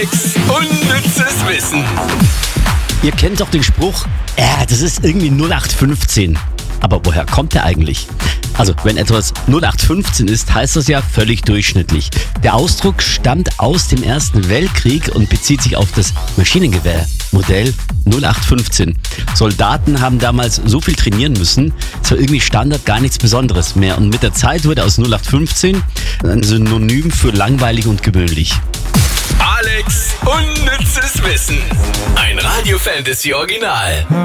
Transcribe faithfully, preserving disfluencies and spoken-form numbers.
Unnützes Wissen. Ihr kennt doch den Spruch, äh, das ist irgendwie null acht fünfzehn. Aber woher kommt der eigentlich? Also, wenn etwas null acht fünfzehn ist, heißt das ja völlig durchschnittlich. Der Ausdruck stammt aus dem Ersten Weltkrieg und bezieht sich auf das Maschinengewehrmodell null acht fünfzehn. Soldaten haben damals so viel trainieren müssen, es war irgendwie Standard, gar nichts Besonderes mehr. Und mit der Zeit wurde aus null acht fünfzehn ein Synonym für langweilig und gewöhnlich. Alex, unnützes Wissen. Ein Radio Fantasy Original.